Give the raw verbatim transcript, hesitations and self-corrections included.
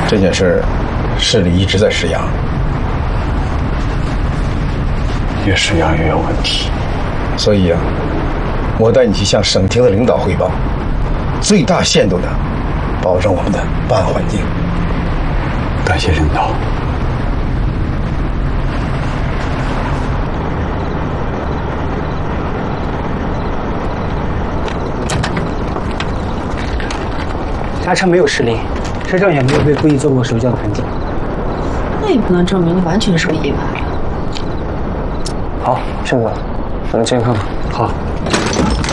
这件事市里一直在施压， 越施压越有问题。 所以啊，我带你去向省厅的领导汇报，最大限度的保证我们的办案环境。 感谢领导。 查车没有失灵，车上也没有被故意做过手脚的痕迹。 那也不能证明完全是个意外。 好，顺子，咱们先看看。好。